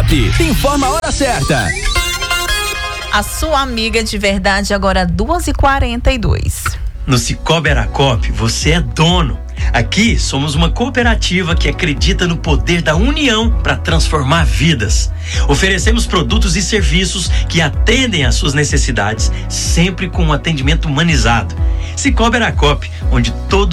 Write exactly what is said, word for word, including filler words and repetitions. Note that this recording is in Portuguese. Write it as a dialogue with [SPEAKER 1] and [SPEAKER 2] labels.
[SPEAKER 1] Aracop, informa a hora certa.
[SPEAKER 2] A sua amiga de verdade agora duas e quarenta e dois.
[SPEAKER 3] No Cicobi Aracop, você é dono. Aqui somos uma cooperativa que acredita no poder da união para transformar vidas. Oferecemos produtos e serviços que atendem às suas necessidades, sempre com um atendimento humanizado. Cicobi Aracop, onde todo